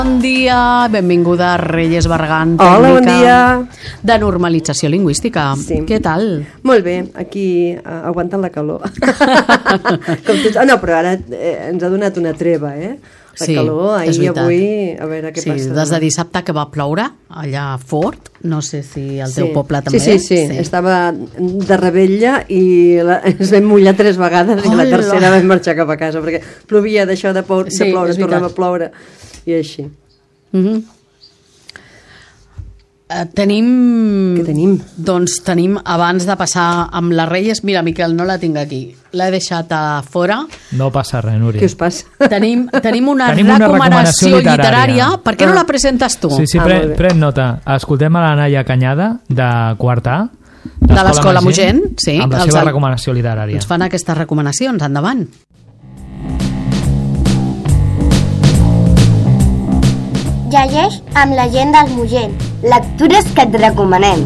Bon dia, benvinguda a Reyes Barragán. Hola, bon dia. De normalització lingüística. Sí. Què tal? Molt bé, aquí aguantant la calor. No, però ara ens ha donat una treva, La calor, ahir i avui, a veure què passa. Sí, des de dissabte que va ploure, allà fort, no sé si al teu poble també. Sí, estava de rebella i ens vam mullar 3 vegades i la tercera vam marxar cap a casa, perquè plovia, deixava de ploure, tornava a ploure. I així. Tenim... Què tenim? Doncs tenim, abans de passar amb les Reyes, mira, Miquel, no la tinc aquí, l'he deixat a fora. No passa res, Núria. Què us passa? Tenim una recomanació literària. Per què no la presentes tu? Sí, pren nota. Escoltem a la Naia Canyada, de quart A, de l'Escola Mogent, sí. Amb la seva recomanació literària. Ens fan aquestes recomanacions, endavant. Llegeix amb la gent del Mogent. Lectures que et recomanem.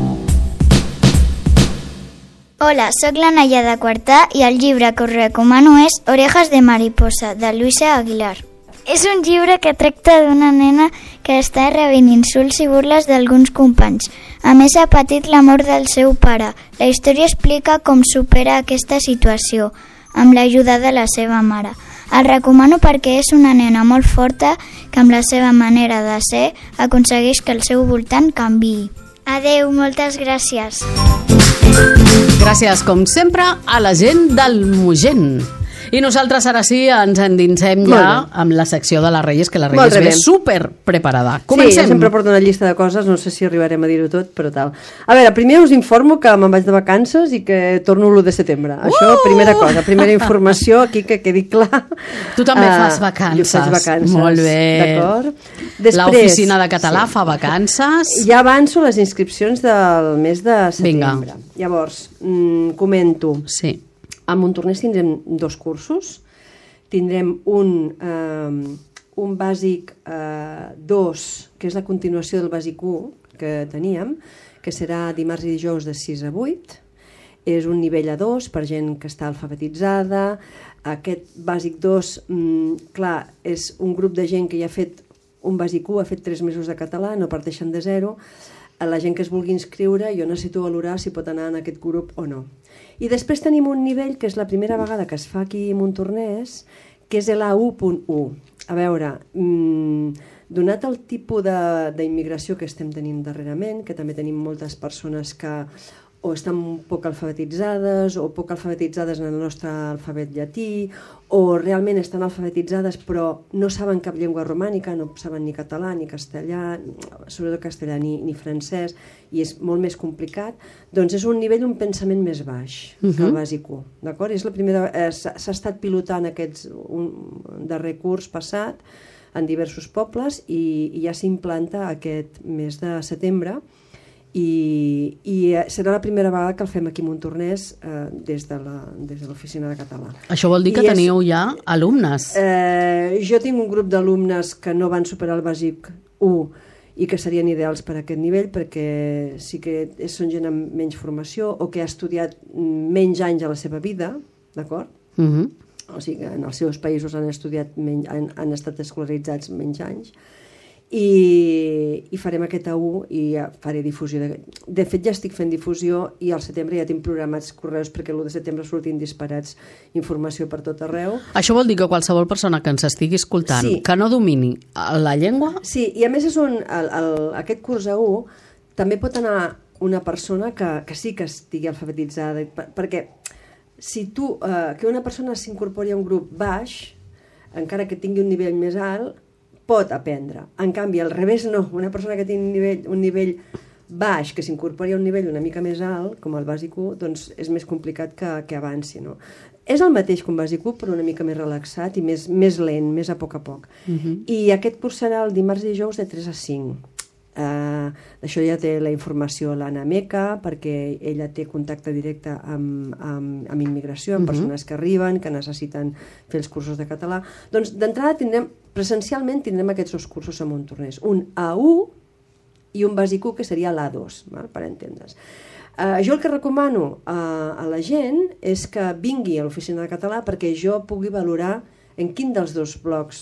Hola, sóc la Naia de Quartà i el llibre que us recomano és Orejas de mariposa, de Luisa Aguilar. És un llibre que tracta d'una nena que està rebent insults i burles d'alguns companys. A més, ha patit la mort del seu pare. La història explica com supera aquesta situació, amb l'ajuda de la seva mare. El recomano perquè és una nena molt forta que amb la seva manera de ser aconsegueix que el seu voltant canviï. Adeu, moltes gràcies. Gràcies, com sempre, a la gent del Mogent. I nosaltres ara sí ens endinsem ja amb la secció de les Reyes, que la Reyes ve super preparada. Comencem. Sí, jo sempre porto una llista de coses, no sé si arribarem a dir-ho tot, però tal. A veure, primer us informo que me'n vaig de vacances i que torno l'1 de setembre. Això, primera cosa, primera informació, aquí que quedi clar. Tu també fas vacances. Jo faig vacances. Molt bé. D'acord. L'Oficina de Català fa vacances. Ja avanço les inscripcions del mes de setembre. Vinga. Llavors, comento. Sí. A Montornès tindrem 2 cursos. Tindrem un bàsic 2, que és la continuació del bàsic 1 que teníem, que serà dimarts i dijous de 6 a 8. És un nivell A2 per gent que està alfabetitzada. Aquest bàsic 2, clar, és un grup de gent que ja ha fet un bàsic 1, ha fet 3 mesos de català, no parteixen de zero. A la gent que es vulgui inscriure, jo necessito valorar si pot anar en aquest grup o no. I després tenim un nivell que és la primera vegada que es fa aquí a Montornès, que és l'A1.1. A veure, donat el tipus d'immigració que estem tenint darrerament, que també tenim moltes persones que o estan poc alfabetitzades o poc alfabetitzades en el nostre alfabet llatí, o realment estan alfabetitzades però no saben cap llengua romànica, no saben ni català ni castellà, sobretot castellà ni francès, i és molt més complicat, doncs és un nivell, un pensament més baix que el bàsic 1, d'acord? És la primera, s'ha estat pilotant aquest darrer curs passat en diversos pobles i ja s'implanta aquest mes de setembre. I serà la primera vegada que el fem aquí a Montornès des de l'Oficina de Català. Això vol dir que teniu ja alumnes? Jo tinc un grup d'alumnes que no van superar el bàsic 1 i que serien ideals per a aquest nivell, perquè sí que són gent amb menys formació o que ha estudiat menys anys a la seva vida, d'acord? O sigui que en els seus països han estudiat han estat escolaritzats menys anys. I farem aquest A1 i faré difusió. De fet, ja estic fent difusió i al setembre ja tinc programats correus perquè l'1 de setembre surtin disparats informació per tot arreu. Això vol dir que qualsevol persona que ens estigui escoltant, que no domini la llengua... Sí, i a més és aquest curs A1 també pot anar una persona que sí que estigui alfabetitzada, perquè si que una persona s'incorpori a un grup baix, encara que tingui un nivell més alt, pot aprendre. En canvi, al revés no. Una persona que tingui un nivell baix, que s'incorpori a un nivell una mica més alt, com el bàsic 1, doncs és més complicat que avanci, no? És el mateix que un bàsic 1, però una mica més relaxat i més lent, més a poc. I aquest curs serà el dimarts i dijous de 3 a 5. D'això ja té la informació l'Anna Meca, perquè ella té contacte directe amb immigració, amb persones que arriben, que necessiten fer els cursos de català. Doncs d'entrada presencialment tindrem aquests 2 cursos a Montornès, un A1 i un bàsic 1 que seria l'A2, per entendre's. Jo el que recomano a la gent és que vingui a l'Oficina de Català perquè jo pugui valorar en quin dels 2 blocs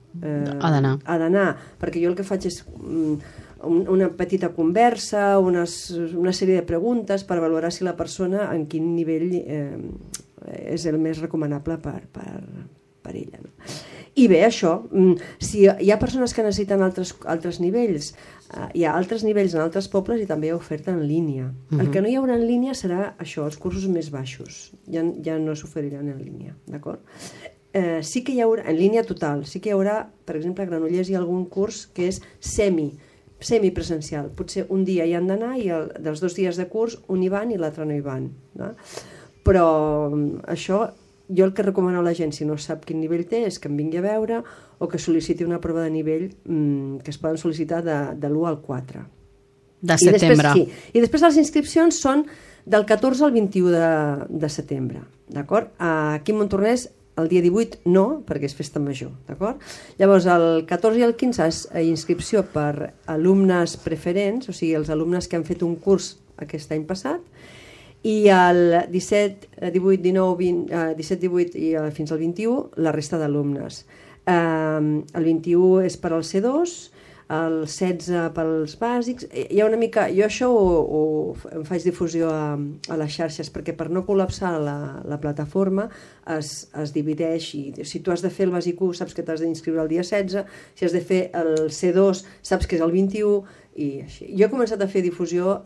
ha d'anar, perquè jo el que faig és una petita conversa, una sèrie de preguntes per valorar si la persona en quin nivell és el més recomanable per ella. No? I bé, això, si hi ha persones que necessiten altres nivells, hi ha altres nivells en altres pobles i també hi ha oferta en línia. El que no hi haurà en línia serà això, els cursos més baixos. Ja no s'oferiran en línia, d'acord? Sí que hi haurà, en línia total, sí que hi haurà, per exemple, a Granollers hi ha algun curs que és semipresencial. Potser un dia hi han d'anar i dels 2 dies de curs un hi van i l'altre no hi van. No? Però això, jo el que recomano a la gent, si no sap quin nivell té, és que em vingui a veure o que sol·liciti una prova de nivell que es poden sol·licitar de l'1 al 4. De setembre. I després les inscripcions són del 14 al 21 de setembre. D'acord? Aquí a Montornès el dia 18 no, perquè és festa major, d'acord? Llavors, el 14 i el 15 és inscripció per alumnes preferents, o sigui, els alumnes que han fet un curs aquest any passat, i el 17, 18, 19, 17, 18 i fins al 21, la resta d'alumnes. El 21 és per al C2, el 16 pels bàsics. Hi ha una mica... Jo això em faig difusió a les xarxes perquè per no col·lapsar la plataforma es divideix i si tu has de fer el bàsic 1 saps que t'has d'inscriure el dia 16, si has de fer el C2 saps que és el 21 i així. Jo he començat a fer difusió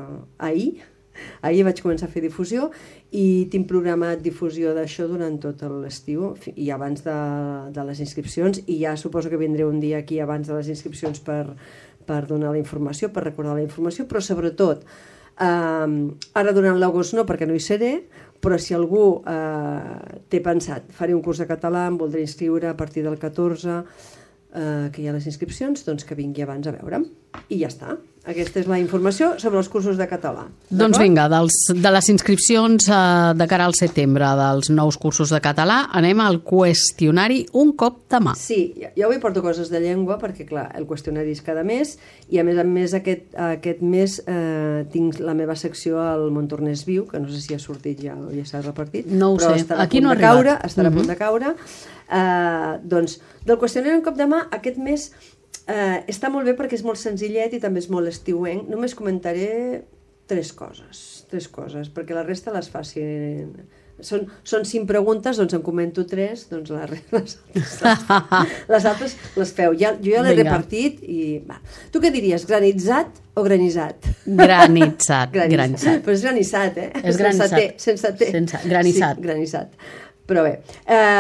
ahir vaig començar a fer difusió i tinc programat difusió d'això durant tot l'estiu i abans de les inscripcions i ja suposo que vindré un dia aquí abans de les inscripcions per donar la informació, per recordar la informació, però sobretot ara durant l'agost no perquè no hi seré, però si algú té pensat faré un curs de català, em voldré inscriure a partir del 14 que hi ha les inscripcions, doncs que vingui abans a veure'm i ja està. Aquesta és la informació sobre els cursos de català. Doncs vinga, de les inscripcions de cara al setembre dels nous cursos de català anem al qüestionari un cop de mà. Sí, jo avui porto coses de llengua perquè clar, el qüestionari és cada mes i a més aquest mes tinc la meva secció al Montornès Viu, que no sé si ha sortit ja o ja s'ha repartit, no ho però sé. Aquí no ha arribat. Estarà a punt de caure. Doncs del qüestionari un cop de mà aquest mes està molt bé perquè és molt senzillet i també és molt estiuenc. Només comentaré tres coses, perquè la resta les facin... Són 5 preguntes, doncs en comento 3, doncs les altres les feu. Jo ja l'he repartit i... Va. Tu què diries, granitzat o granissat? Granissat. Però és granissat, eh? És granissat. Sense T. Granissat. Sí, granissat. Però bé.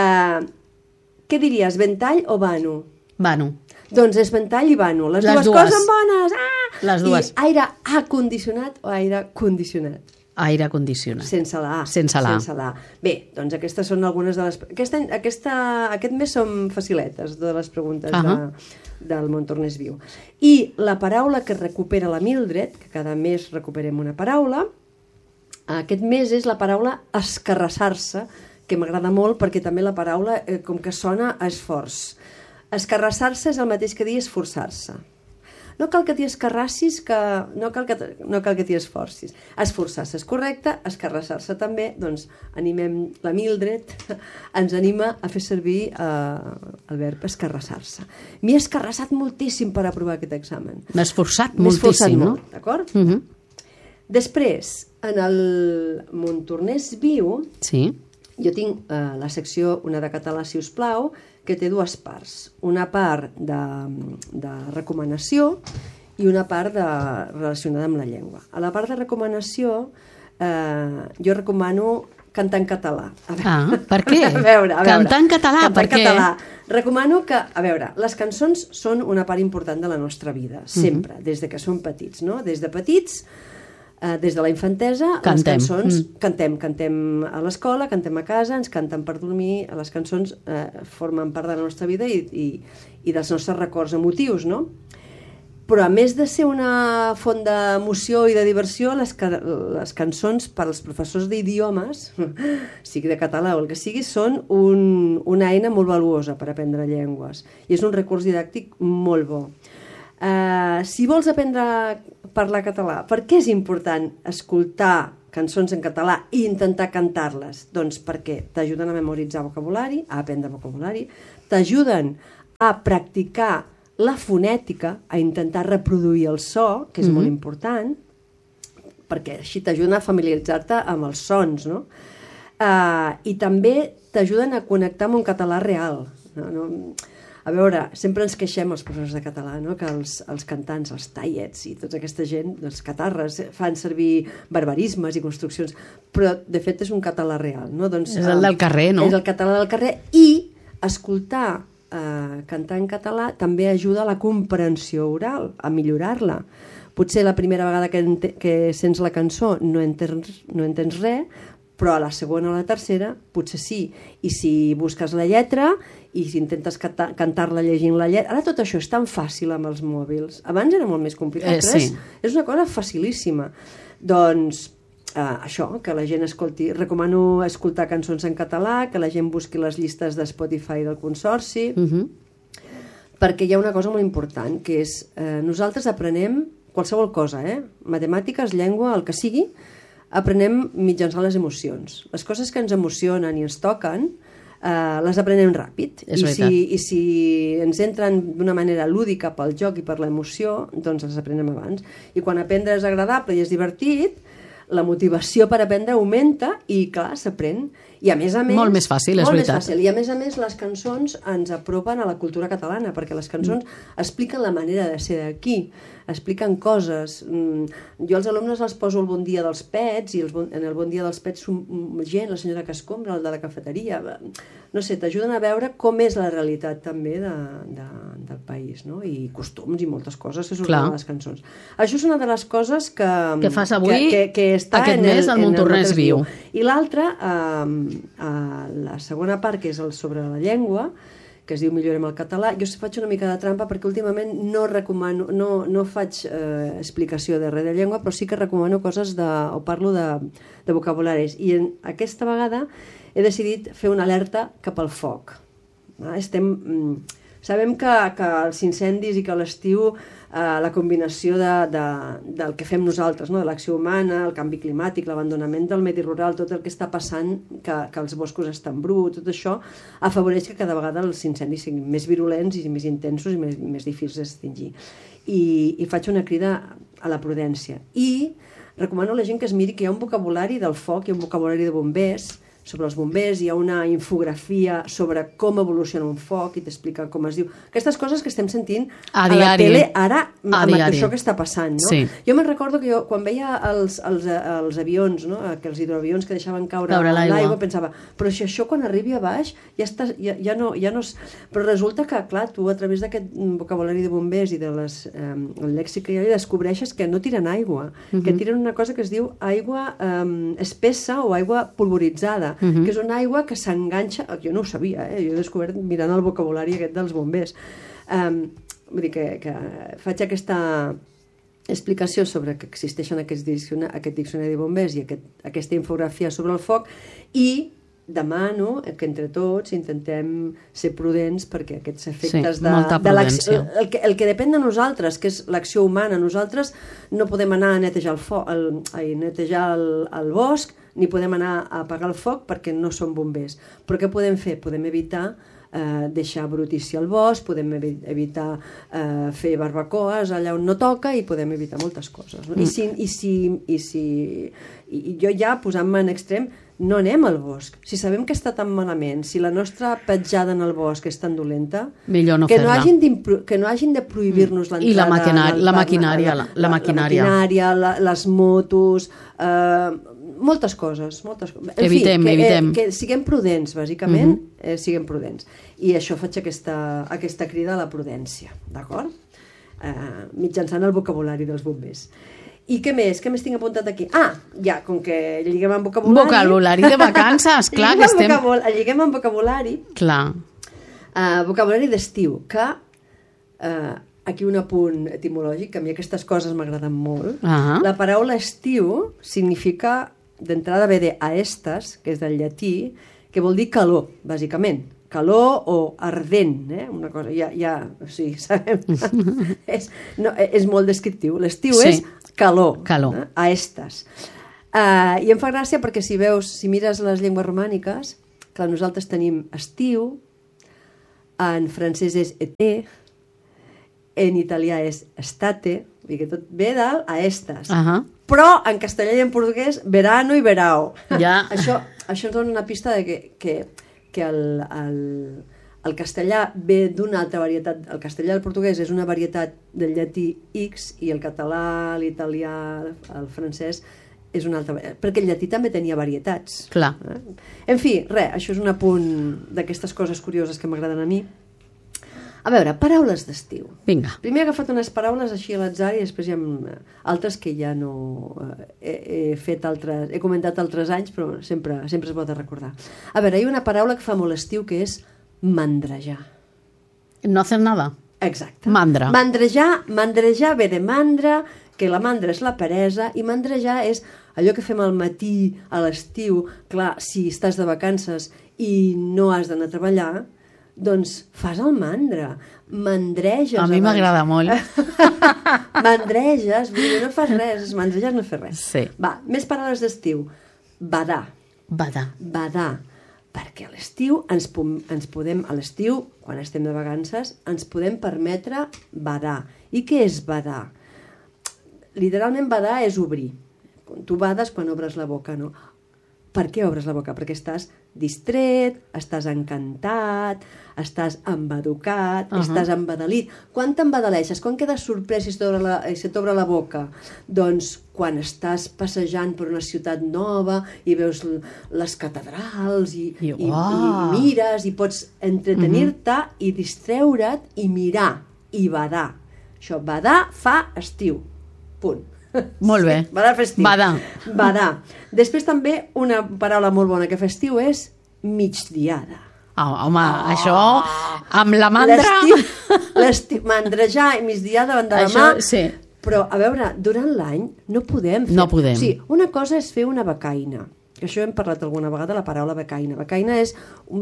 Què diries, ventall o vano? Vano. Doncs és ventall i vano. Les dues coses bones. Les dues. I aire condicionat o aire condicionat? Aire condicionat. Sense la A. Sense la A. Bé, doncs aquestes són algunes de les... Aquest mes són faciletes, de les preguntes del Montornès Viu. I la paraula que recupera la Mildred, que cada mes recuperem una paraula, aquest mes és la paraula escarrassar-se, que m'agrada molt perquè també la paraula com que sona a esforç. Escarrassar-se és el mateix que dir esforçar-se. No cal que t'hi escarrassis, no cal que t'hi esforcis. Esforçar-se és correcte, escarrassar-se també, doncs animem la Mildred, ens anima a fer servir el verb escarrassar-se. M'he escarrassat moltíssim per aprovar aquest examen. M'he esforçat moltíssim, no? D'acord? Després, en el Montornès Viu, jo tinc la secció Una de català, si us plau, que té dues parts. Una part de recomanació i una part relacionada amb la llengua. A la part de recomanació jo recomano cantar en català. Per què? A veure. Cantar en català, per què? Recomano que, a veure, les cançons són una part important de la nostra vida, sempre, des de que som petits, no? Des de petits, des de la infantesa, les cançons cantem a l'escola, cantem a casa, ens canten per dormir, les cançons formen part de la nostra vida i dels nostres records emotius, no? Però a més de ser una font d'emoció i de diversió, les cançons per als professors d'idiomes, sigui de català o el que sigui, són una eina molt valuosa per aprendre llengües i és un recurs didàctic molt bo. Si vols aprendre a parlar català, per què és important escoltar cançons en català i intentar cantar-les? Doncs perquè t'ajuden a memoritzar vocabulari, a aprendre vocabulari, t'ajuden a practicar la fonètica, a intentar reproduir el so, que és molt important, perquè així t'ajuden a familiaritzar-te amb els sons, no? I també t'ajuden a connectar amb un català real. No? A veure, sempre ens queixem els professors de català, no? Que els cantants, els tallets i tota aquesta gent, els catarres, fan servir barbarismes i construccions, però de fet és un català real. No? Doncs, és el del carrer, no? És el català del carrer, i escoltar cantar en català també ajuda a la comprensió oral, a millorar-la. Potser la primera vegada que sents la cançó no entens res, però a la segona o la tercera potser sí. I si busques la lletra i si intentes cantar-la llegint la lletra... Ara tot això és tan fàcil amb els mòbils. Abans era molt més complicat, però sí. És una cosa facilíssima. Doncs això, que la gent escolti... Recomano escoltar cançons en català, que la gent busqui les llistes de Spotify del Consorci, perquè hi ha una cosa molt important, que és nosaltres aprenem qualsevol cosa, matemàtiques, llengua, el que sigui, aprenem mitjançant les emocions. Les coses que ens emocionen i ens toquen les aprenem ràpid. I si ens entren d'una manera lúdica pel joc i per l'emoció, doncs les aprenem abans. I quan aprendre és agradable i és divertit, la motivació per aprendre augmenta i, clar, s'aprèn. I a més, molt més fàcil, és veritat. I a més, les cançons ens apropen a la cultura catalana, perquè les cançons expliquen la manera de ser d'aquí, expliquen coses. Jo als alumnes els poso el Bon dia dels pets, i en el Bon dia dels pets gent, la senyora que escombra, el de la cafeteria, no sé, t'ajuden a veure com és la realitat també del país, no? I costums i moltes coses que surten a les cançons. Això és una de les coses que fas avui, que està aquest mes, al Montornès Viu. I l'altra, la segona part, que és sobre la llengua, que es diu Millorem el català, jo faig una mica de trampa perquè últimament no recomano, no faig explicació de res de llengua, però sí que recomano coses o parlo de vocabularis. I aquesta vegada he decidit fer una alerta cap al foc. Sabem que els incendis i que a l'estiu la combinació del que fem nosaltres, no? De l'acció humana, el canvi climàtic, l'abandonament del medi rural, tot el que està passant, que els boscos estan bruts, tot això afavoreix que cada vegada els incendis siguin més virulents i més intensos i més difícils d'extingir. I faig una crida a la prudència. I recomano a la gent que es miri que hi ha un vocabulari del foc, hi ha un vocabulari de bombers, sobre els bombers, hi ha una infografia sobre com evoluciona un foc i t'explica com es diu. Aquestes coses que estem sentint a la tele ara amb això que està passant, no? Sí. Jo me'n recordo que quan veia els avions, no? Els hidroavions que deixaven caure l'aigua, pensava, però si això quan arribi a baix ja no... Però resulta que, clar, tu a través d'aquest vocabulari de bombers i de el lèxic que hi ha, descobreixes que no tiren aigua, que tiren una cosa que es diu aigua espessa o aigua polvoritzada, que és una aigua que s'enganxa... Jo no ho sabia, jo he descobert mirant el vocabulari aquest dels bombers. Vull dir que faig aquesta explicació sobre que existeixen aquest diccionari de bombers i aquesta infografia sobre el foc, i demano que entre tots intentem ser prudents perquè aquests efectes el que depèn de nosaltres, que és l'acció humana. Nosaltres no podem anar a netejar el bosc, ni podem anar a apagar el foc perquè no som bombers. Però què podem fer? Podem evitar deixar brutícia al bosc, podem evitar fer barbacoes allà on no toca i podem evitar moltes coses. No? I jo ja, posant-me en extrem, no anem al bosc. Si sabem que està tan malament, si la nostra petjada en el bosc és tan dolenta, millor no fer-la. Que no hagin de prohibir-nos l'entrada. I la maquinària. La maquinària, les motos, moltes coses. Evitem. Que siguem prudents, bàsicament, siguem prudents. I això faig aquesta crida a la prudència, d'acord? Mitjançant el vocabulari dels bombers. I què més? Què més tinc apuntat aquí? Ja, com que lliguem amb vocabulari... Vocabulari de vacances, clar, que estem... Lliguem amb vocabulari... Clar. Vocabulari d'estiu, que... Aquí un apunt etimològic, que a mi aquestes coses m'agraden molt. La paraula estiu significa, d'entrada ve de aestas, que és del llatí, que vol dir calor, bàsicament. Calor o ardent, una cosa, sí, sabem. És molt descriptiu. L'estiu és calor. Aestas. I em fa gràcia perquè si mires les llengües romàniques, clar, nosaltres tenim estiu, en francès és été, en italià és estate, vull dir que tot ve del a estas. Però en castellà i en portuguès, verano i verao. Això ens dona una pista de que el castellà ve d'una altra varietat. El castellà i el portuguès és una varietat del llatí X i el català, l'italià, el francès és una altra varietat. Perquè el llatí també tenia varietats. Clar. En fi, res, això és un apunt d'aquestes coses curioses que m'agraden a mi. A veure, paraules d'estiu. Vinga. Primer he agafat unes paraules així a l'atzar i després hi ha altres que ja no he comentat altres anys, però sempre es pot recordar. A veure, hi ha una paraula que fa molt estiu que és mandrejar. No hacer nada. Exacte. Mandra. Mandrejar ve de mandra, que la mandra és la peresa, i mandrejar és allò que fem al matí, a l'estiu. Clar, si estàs de vacances i no has d'anar a treballar, doncs fas el mandra, mandreges. A mi m'agrada molt. Mandreges, no fas res, mandreges no fas res. Sí. Va, més paraules d'estiu. Badar. Badar. Perquè a l'estiu a l'estiu, quan estem de vacances, ens podem permetre badar. I què és badar? Literalment badar és obrir. Tu bades quan obres la boca, no? Per què obres la boca? Perquè estàs distret, estàs encantat, estàs embaducat, estàs embadalit. Quan t'embadaleixes? Quan quedes sorprès si t'obre la boca? Doncs quan estàs passejant per una ciutat nova i veus les catedrals i mires i pots entretenir-te i distreure't i mirar i badar. Això, badar fa estiu. Punt. Molt bé. Badar fa estiu. Badar. Després també una paraula molt bona que fa estiu és migdiada. Home, això amb la mandra... Mandrejar i migdiada van de la mà. Sí. Però, a veure, durant l'any no podem fer... No podem. O sigui, una cosa és fer una becaina, que això hem parlat alguna vegada, la paraula becaina. Becaina és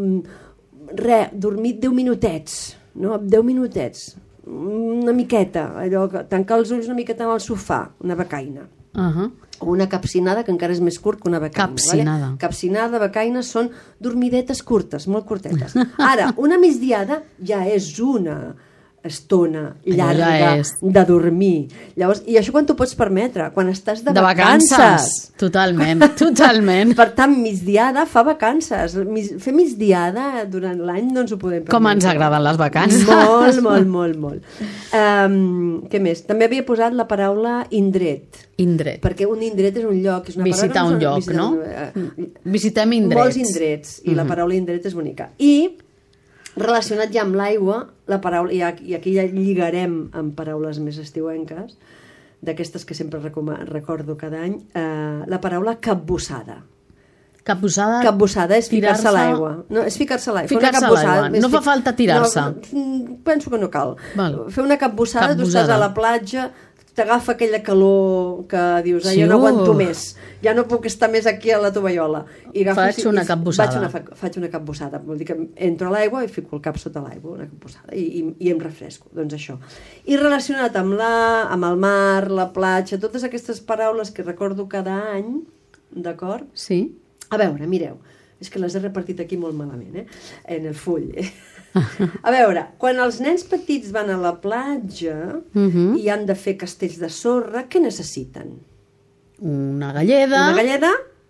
dormir 10 minutets, no? 10 minutets. Una miqueta, allò, tancar els ulls una miqueta al sofà, una becaina. O una capcinada, que encara és més curt que una becaina. Capcinada. Capcinada, becaina, són dormidetes curtes, molt curtetes. Ara, una migdiada ja és una estona llarga de dormir. Llavors, i això quan t'ho pots permetre? Quan estàs de vacances. Totalment. Per tant, migdiada fa vacances. Fer migdiada durant l'any no ens ho podem permetre. Com ens agraden les vacances. Molt. Què més? També havia posat la paraula indret. Indret. Perquè un indret és un lloc. És una visitar un lloc, no? Visitem indrets. Molts indrets. I la paraula indret és bonica. I relacionat ja amb l'aigua, la paraula, i aquí ja lligarem amb paraules més estiuenques, d'aquestes que sempre recordo cada any, la paraula capbussada. Capbussada és ficar-se a l'aigua. No, és ficar-se a l'aigua. Ficar-se a l'aigua. No fa falta tirar-se. Penso que no cal. Fer una capbussada, tu estàs a la platja, t'agafa aquella calor que dius, ja no aguanto més, ja no puc estar més aquí a la tovallola. Faig una capbussada. Faig una capbussada, vol dir que entro a l'aigua i fico el cap sota l'aigua, una capbussada, i em refresco, doncs això. I relacionat amb el mar, la platja, totes aquestes paraules que recordo cada any, d'acord? Sí. A veure, mireu, és que les he repartit aquí molt malament, en el full. A veure, quan els nens petits van a la platja i han de fer castells de sorra, què necessiten? Una galleda. Una galleda.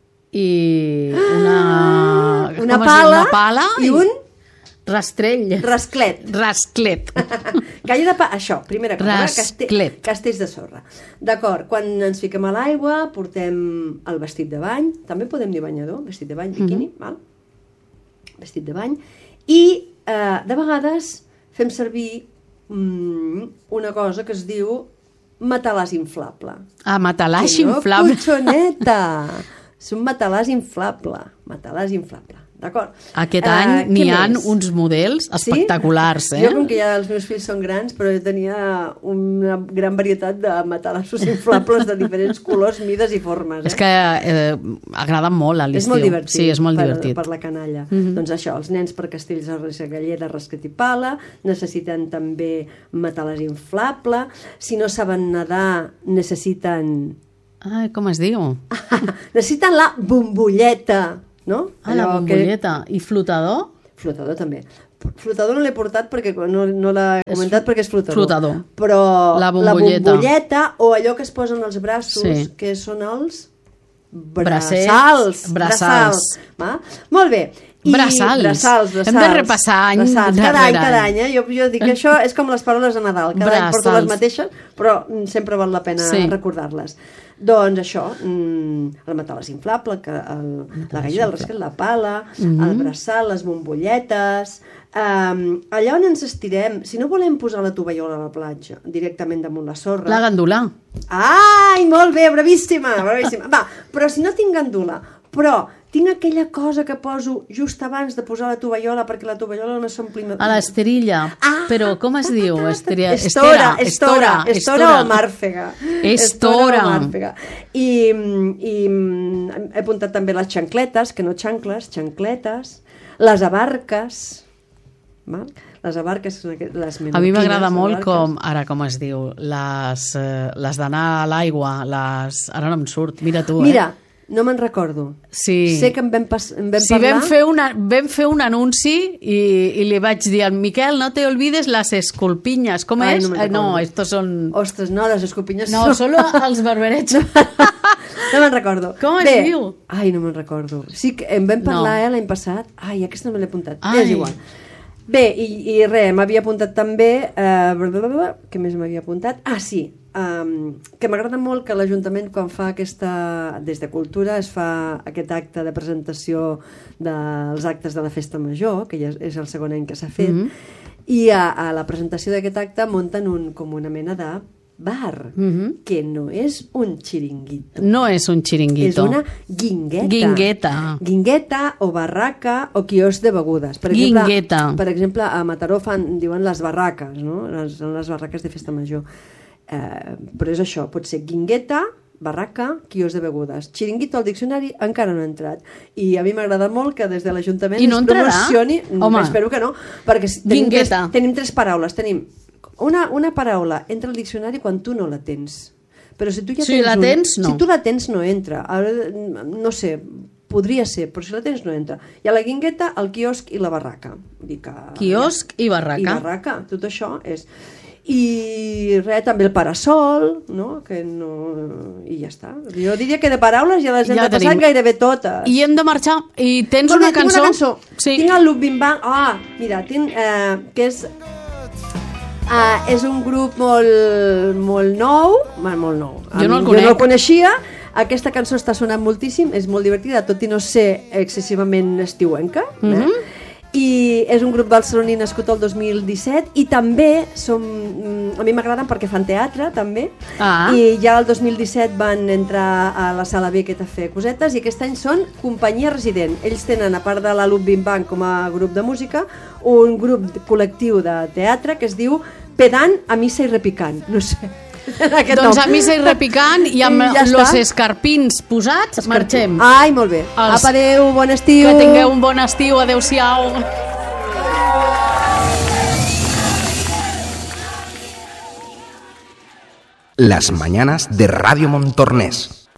I una pala. I un... rastrell. Rasclet. Galleda, això, primera cosa. Castells de sorra. D'acord, quan ens fiquem a l'aigua, portem el vestit de bany, també podem dir banyador, vestit de bany, biquini, val? Vestit de bany. I de vegades fem servir una cosa que es diu matalàs inflable. Matalàs inflable. No, cotxoneta! És un matalàs inflable. D'acord? Aquest any n'hi ha uns models espectaculars. Jo, com que ja els meus fills són grans, però jo tenia una gran varietat de matalassos inflables de diferents colors, mides i formes. És que agraden molt a l'estiu. És molt divertit. Sí, és molt divertit. Per la canalla. Doncs això, els nens per castells de galleda, rasclet i pala, necessiten també matalàs inflable. Si no saben nedar, necessiten... com es diu? Necessiten la bombolleta. No? La bombolleta. I flotador? Flotador també. flotador no l'he portat perquè no l'he comentat perquè és flotador. Però la bombolleta o allò que es posen als braços, que són els braçals. Va? Molt bé. Braçals. Hem de repassar any cada any. Jo dic que això és com les paraules de Nadal. Cada any porto les mateixes, però sempre val la pena recordar-les. Doncs això, el matales inflable, la galleda del rascat, la pala, el braçal, les bombolletes, allà on ens estirem, si no volem posar la tovallola a la platja, directament damunt la sorra... La gandula. Ai, molt bé, bravíssima. Va, però si no tinc gandula, però tinc aquella cosa que poso just abans de posar la tovallola perquè la tovallola no s'ompli... A l'esterilla. Però com es diu? Estora o màrfega. Estora. I he apuntat també les xancletes, que no xancletes, les abarques, les abarques són les menorquines. A mi m'agrada molt com es diu, les d'anar a l'aigua, ara no em surt, mira tu, Mira, no me'n recordo. Sí. Sé que en vam parlar. Vam fer un anunci i li vaig dir al Miquel, no te olvides las esculpinyes. Com és? No, estos son... Ostres, no, les esculpinyes no, solo els barberets. No me'n recordo. Com es diu? Ai, no me'n recordo. Sí que en vam parlar l'any passat. Ai, aquesta no me l'he apuntat. És igual. Bé, i res, m'havia apuntat també... Què més m'havia apuntat? Ah, sí, que m'agrada molt que l'Ajuntament quan fa des de Cultura es fa aquest acte de presentació dels actes de la Festa Major, que ja és el segon any que s'ha fet, i a la presentació d'aquest acte munten com una mena de bar, que no és un xiringuito. No és un xiringuito. És una guingueta o barraca o quiosc de begudes. Per exemple, a Mataró diuen les barraques, no? Són les barraques de Festa Major. Però és això, pot ser guingueta, barraca, quiosc de begudes. Xiringuito al diccionari encara no ha entrat. I a mi m'agrada molt que des de l'Ajuntament es promocioni... Espero que no, perquè tenim tres paraules. Tenim una paraula entra al diccionari quan tu no la tens. Però si tu ja tens no. Si tu la tens no entra. No sé, podria ser, però si la tens no entra. Hi ha la guingueta, el quiosc i la barraca. Quiosc i barraca. I barraca, tot això és... I res, també el parasol, no? I ja està. Jo diria que de paraules ja les hem passat gairebé totes. I hem de marxar. I tens una cançó? Tinc una cançó. Tinc el Luc Bim Bam. Mira, que és un grup molt nou. Molt nou. Jo no el Jo conec. no el coneixia. Aquesta cançó està sonant moltíssim, és molt divertida, tot i no ser excessivament estiuenca. I és un grup barceloní nascut el 2017 i també a mi m'agraden perquè fan teatre també, i ja el 2017 van entrar a la Sala Beckett a fer cosetes i aquest any són companyia resident. Ells tenen, a part de la Luc Bim Bam com a grup de música, un grup col·lectiu de teatre que es diu Pedant a missa i repicant, no sé. Doncs a missa i repicant i amb los escarpins posats marxem. Ai, molt bé. Apa, adeu, bon estiu. Que tingueu un bon estiu, adeu-siau. Las mañanas de Radio Montornès.